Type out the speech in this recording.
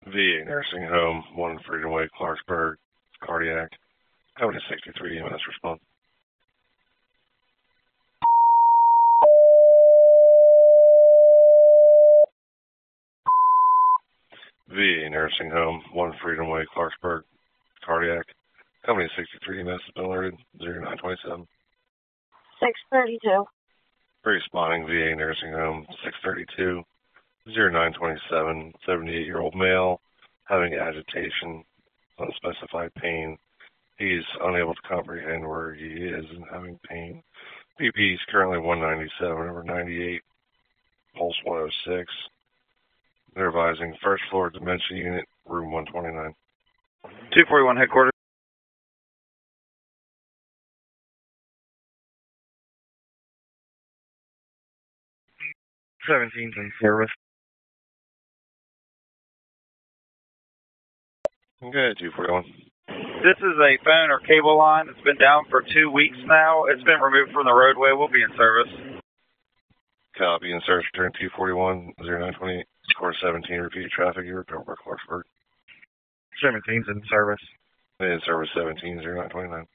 VA Nursing Home, 1 Freedom Way, Clarksburg, cardiac. Company 63 EMS response. VA Nursing Home, 1 Freedom Way, Clarksburg, cardiac. Company 63 EMS has been alerted, 0927. 632. Responding VA Nursing Home, 632, 0927, 78-year-old male, having agitation, unspecified pain. He's unable to comprehend where he is and having pain. BP is currently 197 over 98, pulse 106. They're advising first floor dementia unit, room 129. 241 headquarters. 17's in service. Okay, 241. This is a phone or cable line. It's been down for 2 weeks now. It's been removed from the roadway. We'll be in service. Copy, in service, return 241, 0928, score 17, repeat traffic, you report by Clarksburg. 17's in service. In service 17, 0929.